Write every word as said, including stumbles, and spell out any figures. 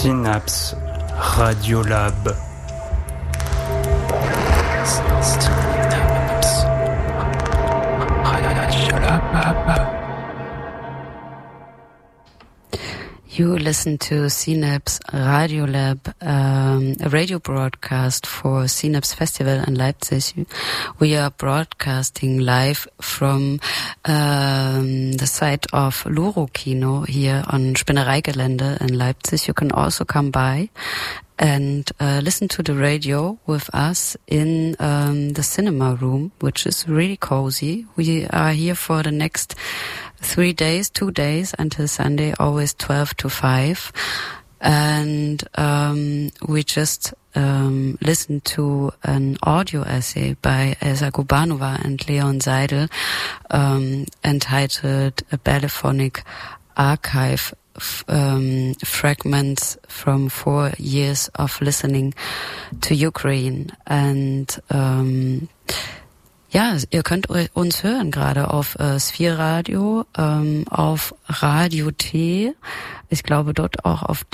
Synapse Radiolab. Synapse Radiolab. You listen to Synapse Radiolab, um, a radio broadcast for Synapse Festival in Leipzig. We are broadcasting live from um, the site of Loro Kino here on Spinnereigelände in Leipzig. You can also come by and uh, listen to the radio with us in um, the cinema room, which is really cozy. We are here for the next three days, two days until Sunday, always twelve to five. And um, we just um, listened to an audio essay by Elsa Gubanova and Leon Seidel um, entitled A Ballyphonic Archive, f- um, Fragments from Four Years of Listening to Ukraine. And um, ja, ihr könnt uns hören gerade auf äh, Sphere Radio, ähm, auf Radio T, ich glaube dort auch auf